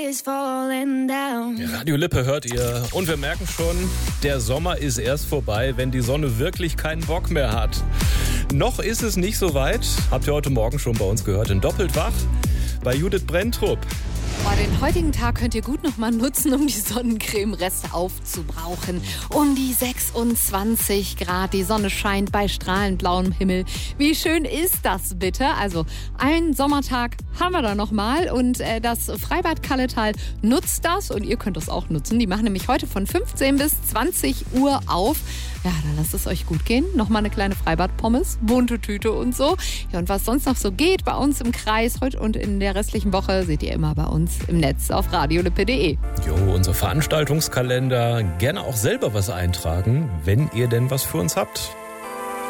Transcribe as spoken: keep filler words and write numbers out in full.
Radio Lippe hört ihr und wir merken schon, der Sommer ist erst vorbei, wenn die Sonne wirklich keinen Bock mehr hat. Noch ist es nicht so weit, habt ihr heute Morgen schon bei uns gehört, in Doppelt wach bei Judith Brenntrup. Oh, den heutigen Tag könnt ihr gut nochmal nutzen, um die Sonnencreme-Reste aufzubrauchen. Um die sechsundzwanzig Grad, die Sonne scheint bei strahlend blauem Himmel. Wie schön ist das bitte? Also einen Sommertag haben wir da nochmal und äh, das Freibad Kalletal nutzt das und ihr könnt das auch nutzen. Die machen nämlich heute von fünfzehn bis zwanzig Uhr auf. Ja, dann lasst es euch gut gehen. Nochmal eine kleine Freibad-Pommes, bunte Tüte und so. Ja, und was sonst noch so geht bei uns im Kreis heute und in der restlichen Woche, seht ihr immer bei uns im Netz auf radiolippe punkt de. Jo, unser Veranstaltungskalender. Gerne auch selber was eintragen, wenn ihr denn was für uns habt.